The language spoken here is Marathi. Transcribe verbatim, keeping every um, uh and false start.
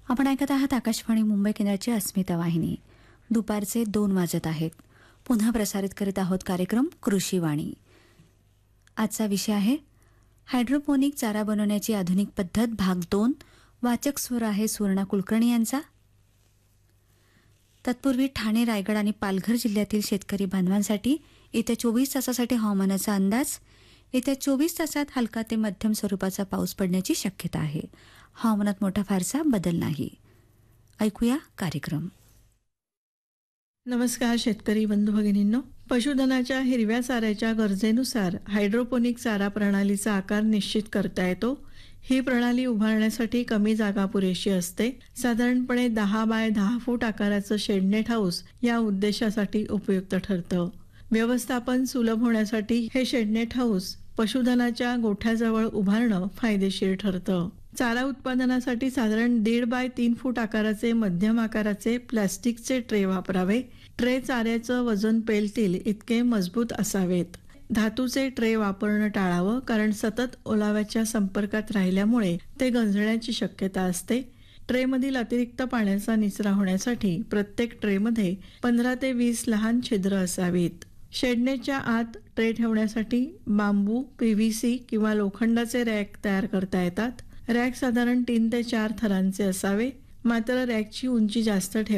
आपण ऐकत आहात आकाशवाणी मुंबई केंद्राची अस्मिता वाहिनी. दुपारचे दोन वाजत आहेत. पुन्हा प्रसारित करीत आहोत कार्यक्रम कृषीवाणी. आजचा विषय आहे हायड्रोपोनिक चारा बनवण्याची आधुनिक पद्धत भाग दोन. वाचक स्वर आहे सुवर्णा कुलकर्णी यांचा. तत्पूर्वी ठाणे, रायगड आणि पालघर जिल्ह्यातील शेतकरी बांधवांसाठी येत्या चोवीस तासासाठी हवामानाचा अंदाज. येत्या चोवीस तासात हलका ते मध्यम स्वरूपाचा पाऊस पडण्याची शक्यता आहे. हवामानात मोठा फारसा बदल नाही. ऐकूया कार्यक्रम. नमस्कार शेतकरी बंधू भगिनींनो. पशुधनाच्या हिरव्या चाऱ्याच्या गरजेनुसार हायड्रोपोनिक चारा प्रणालीचा आकार निश्चित करता येतो. ही प्रणाली उभारण्यासाठी कमी जागा पुरेशी असते. साधारणपणे दहा बाय दहा फूट आकाराचं शेडनेट हाऊस या उद्देशासाठी उपयुक्त ठरतं. व्यवस्थापन सुलभ होण्यासाठी हे शेडनेट हाऊस पशुधनाच्या गोठ्याजवळ उभारणं फायदेशीर ठरतं. चारा उत्पादनासाठी साधारण दीड बाय तीन फूट आकाराचे मध्यम आकाराचे प्लास्टिकचे ट्रे वापरावे. ट्रे चाऱ्याचं वजन पेलतील इतके मजबूत असावेत. धातूचे ट्रे वापरणं टाळावं, कारण सतत ओलाव्याच्या संपर्कात राहिल्यामुळे ते गंजण्याची शक्यता असते. ट्रेमधील अतिरिक्त पाण्याचा निचरा होण्यासाठी प्रत्येक ट्रेमध्ये पंधरा ते वीस लहान छिद्र असावीत. शेडनेटच्या आत ट्रे ठेवण्यासाठी बांबू, पीव्हीसी किंवा लोखंडाचे रॅक तयार करता येतात. रॅक साधारण तीन ते चार थरांचे असावे, मात्र रॅकची उंची जास्त ठेव